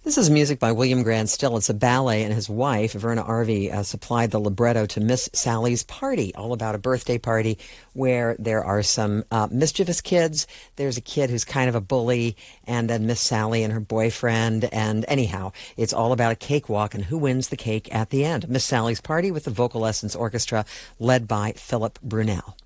This is music by William Grant Still. It's a ballet, and his wife, Verna Arvey, supplied the libretto to Miss Sally's Party, all about a birthday party where there are some mischievous kids. There's a kid who's kind of a bully, and then Miss Sally and her boyfriend. And anyhow, it's all about a cakewalk and who wins the cake at the end. Miss Sally's Party with the Vocal Essence Orchestra, led by Philip Brunel.